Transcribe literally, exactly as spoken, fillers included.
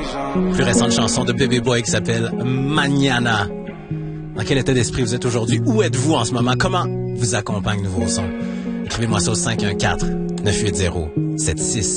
Plus récente chanson de Baby Boy qui s'appelle Mañana. Dans quel état d'esprit vous êtes aujourd'hui? Où êtes-vous en ce moment? Comment vous accompagne Nouveau Son? Écrivez-moi ça au cinq un quatre, neuf huit zéro, sept six